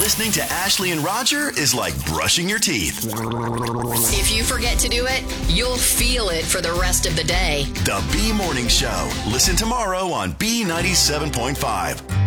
Listening to Ashley and Roger is like brushing your teeth. If you forget to do it, you'll feel it for the rest of the day. The B Morning Show. Listen tomorrow on B97.5.